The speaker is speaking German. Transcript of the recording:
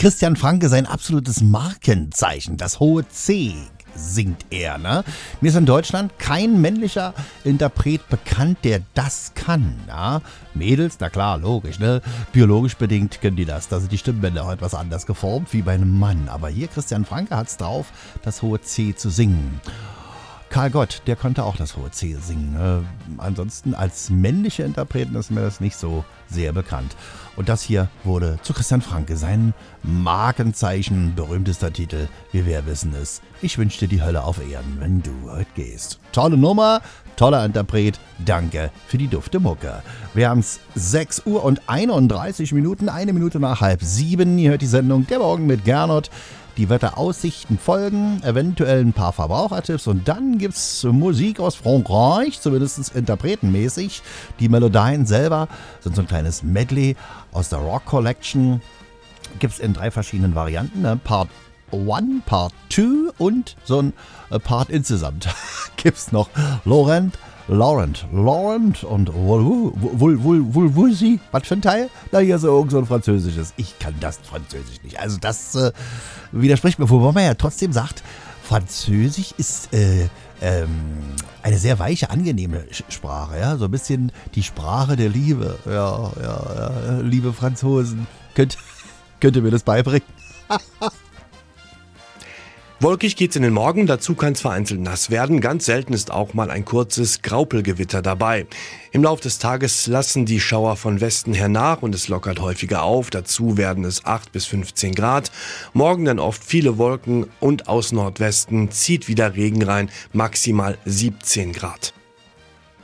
Christian Franke, sein absolutes Markenzeichen, das hohe C, singt er. Ne? Mir ist in Deutschland kein männlicher Interpret bekannt, der das kann. Ja? Mädels, na klar, logisch, ne? Biologisch bedingt können die das. Da sind die Stimmbänder auch etwas anders geformt wie bei einem Mann. Aber hier, Christian Franke hat's drauf, das hohe C zu singen. Karl Gott, der konnte auch das hohe C singen. Ansonsten als männliche Interpreten ist mir das nicht so sehr bekannt. Und das hier wurde zu Christian Franke sein Markenzeichen, berühmtester Titel, wie wir wissen es. Ich wünsche dir die Hölle auf Erden, wenn du heute gehst. Tolle Nummer, toller Interpret, danke für die dufte Mucke. Wir haben es 6 Uhr und 31 Minuten, 1 Minute nach 6:30. Ihr hört die Sendung Der Morgen mit Gernot. Die Wetteraussichten folgen, eventuell ein paar Verbrauchertipps und dann gibt's Musik aus Frankreich, zumindest interpretenmäßig. Die Melodien selber sind so ein kleines Medley aus der Rock Collection. Gibt's in 3 verschiedenen Varianten, ne? Part 1, Part 2 und so ein Part insgesamt. Gibt's noch Laurent und Wolsi, was für ein Teil? Na, hier ist irgend so ein französisches. Ich kann das Französisch nicht. Also das widerspricht mir, wobei man ja trotzdem sagt, Französisch ist eine sehr weiche, angenehme Sprache. Ja? So ein bisschen die Sprache der Liebe. Ja, liebe Franzosen, könnt ihr mir das beibringen? Wolkig geht's in den Morgen, dazu kann es vereinzelt nass werden. Ganz selten ist auch mal ein kurzes Graupelgewitter dabei. Im Laufe des Tages lassen die Schauer von Westen her nach und es lockert häufiger auf. Dazu werden es 8 bis 15 Grad. Morgen dann oft viele Wolken und aus Nordwesten zieht wieder Regen rein, maximal 17 Grad.